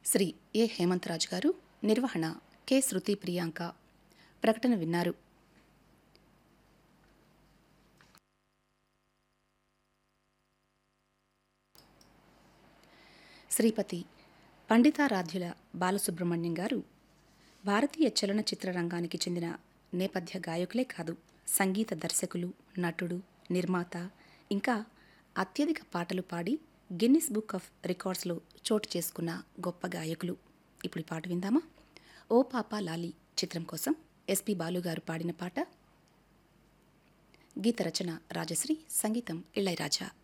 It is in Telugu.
శ్రీ ఏ హేమంతరాజు గారు. నిర్వహణ కె శృతి ప్రియాంక. ప్రకటన విన్నారు. శ్రీపతి పండితారాధ్యుల బాలసుబ్రహ్మణ్యం గారు భారతీయ చలనచిత్ర రంగానికి చెందిన నేపథ్య గాయకులే కాదు, సంగీత దర్శకులు, నటుడు, నిర్మాత, ఇంకా అత్యధిక పాటలు పాడి గిన్నిస్ బుక్ ఆఫ్ రికార్డ్స్లో చోటు చేసుకున్న గొప్ప గాయకులు. ఇప్పుడు ఈ పాట విందామా? ఓ పాపా లాలి చిత్రం కోసం ఎస్పి బాలు గారు పాడిన పాట. గీత రచన రాజశ్రీ, సంగీతం ఇళయరాజా.